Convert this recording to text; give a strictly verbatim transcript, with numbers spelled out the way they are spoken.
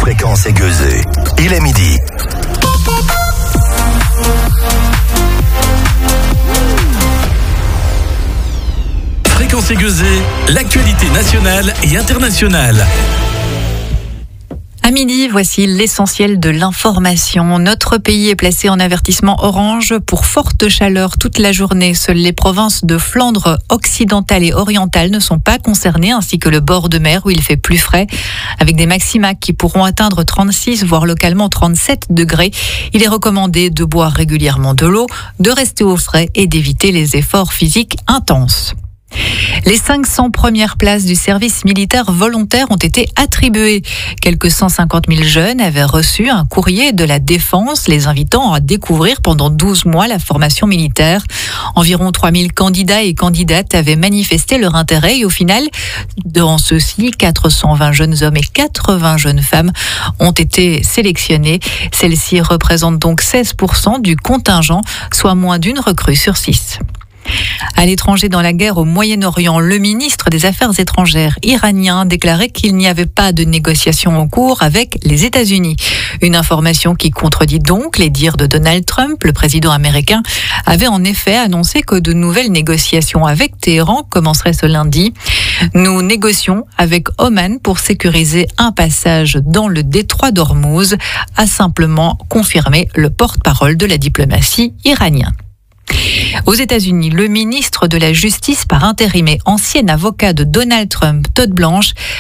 Fréquence Aiguezée. Il est midi. Fréquence Aiguezée, l'actualité nationale et internationale. À midi, voici l'essentiel de l'information. Notre pays est placé en avertissement orange pour forte chaleur toute la journée. Seules les provinces de Flandre occidentale et orientale ne sont pas concernées, ainsi que le bord de mer où il fait plus frais, avec des maxima qui pourront atteindre trente-six, voire localement trente-sept degrés. Il est recommandé de boire régulièrement de l'eau, de rester au frais et d'éviter les efforts physiques intenses. Les cinq cents premières places du service militaire volontaire ont été attribuées. Quelques cent cinquante mille jeunes avaient reçu un courrier de la Défense les invitant à découvrir pendant douze mois la formation militaire. Environ trois mille candidats et candidates avaient manifesté leur intérêt et au final, dans ceux-ci, quatre cent vingt jeunes hommes et quatre-vingts jeunes femmes ont été sélectionnés. Celles-ci représentent donc seize pour cent du contingent, soit moins d'une recrue sur six. À l'étranger, dans la guerre au Moyen-Orient, le ministre des Affaires étrangères iranien déclarait qu'il n'y avait pas de négociations en cours avec les États-Unis. Une information qui contredit donc les dires de Donald Trump. Le président américain avait en effet annoncé que de nouvelles négociations avec Téhéran commenceraient ce lundi. Nous négocions avec Oman pour sécuriser un passage dans le détroit d'Ormuz, a simplement confirmé le porte-parole de la diplomatie iranienne. Aux États-Unis, le ministre de la Justice par intérim et ancien avocat de Donald Trump, Todd Blanche,